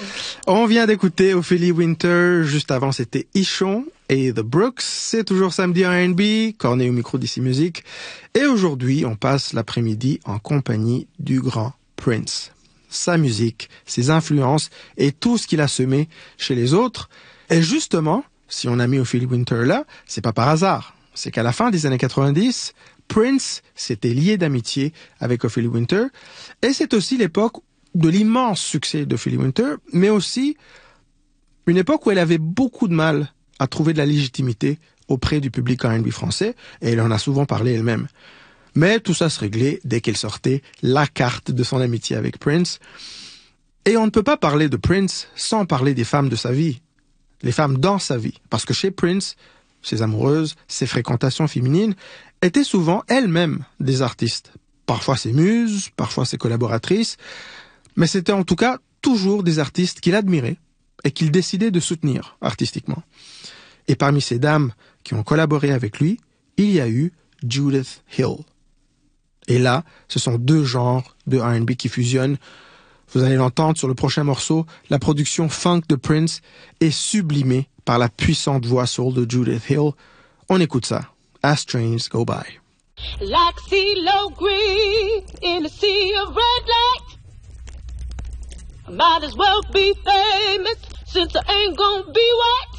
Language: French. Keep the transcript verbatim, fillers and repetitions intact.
On vient d'écouter Ophélie Winter. Juste avant, c'était Ichon et The Brooks. C'est toujours samedi en R and B. Corné au micro d'Ici Musique. Et aujourd'hui, on passe l'après-midi en compagnie du grand Prince. Sa musique, ses influences et tout ce qu'il a semé chez les autres. Et justement, si on a mis Ophélie Winter là, c'est pas par hasard. C'est qu'à la fin des années quatre-vingt-dix, Prince s'était lié d'amitié avec Ophélie Winter. Et c'est aussi l'époque de l'immense succès d'Ophélie Winter, mais aussi une époque où elle avait beaucoup de mal à trouver de la légitimité auprès du public R and B français, et elle en a souvent parlé elle-même. Mais tout ça se réglait dès qu'elle sortait la carte de son amitié avec Prince. Et on ne peut pas parler de Prince sans parler des femmes de sa vie, les femmes dans sa vie, parce que chez Prince, ses amoureuses, ses fréquentations féminines étaient souvent elles-mêmes des artistes. Parfois ses muses, parfois ses collaboratrices, mais c'était en tout cas toujours des artistes qu'il admirait et qu'il décidait de soutenir artistiquement. Et parmi ces dames qui ont collaboré avec lui, il y a eu Judith Hill. Et là, ce sont deux genres de R and B qui fusionnent. Vous allez l'entendre sur le prochain morceau, la production funk de Prince est sublimée par la puissante voix soul de Judith Hill. On écoute ça. As Trains Go By. Like CeeLo Green in a sea of red light. I might as well be famous since I ain't gonna be white.